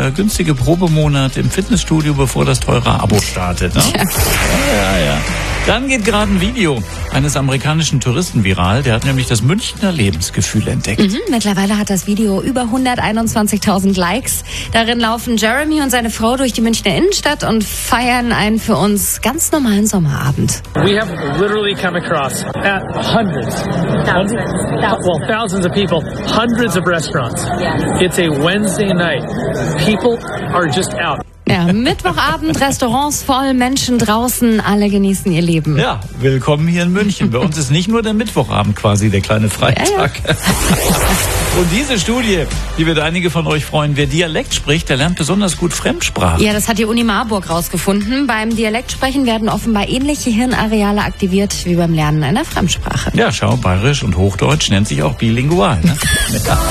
günstige Probemonat im Fitnessstudio, bevor das teure Abo startet. Ne? Ja. Dann geht gerade ein Video eines amerikanischen Touristen viral. Der hat nämlich das Münchner Lebensgefühl entdeckt. Mittlerweile hat das Video über 121.000 Likes. Darin laufen Jeremy und seine Frau durch die Münchner Innenstadt und feiern einen für uns ganz normalen Sommerabend. We have literally come across at thousands of people, hundreds of restaurants. It's a Wednesday night. People are just out. Ja, Mittwochabend, Restaurants voll, Menschen draußen, alle genießen ihr Leben. Ja, willkommen hier in München. Bei uns ist nicht nur der Mittwochabend quasi der kleine Freitag. Ja. Und diese Studie, die wird einige von euch freuen. Wer Dialekt spricht, der lernt besonders gut Fremdsprachen. Ja, das hat die Uni Marburg rausgefunden. Beim Dialektsprechen werden offenbar ähnliche Hirnareale aktiviert wie beim Lernen einer Fremdsprache. Ja, schau, Bayerisch und Hochdeutsch nennt sich auch bilingual. Ne?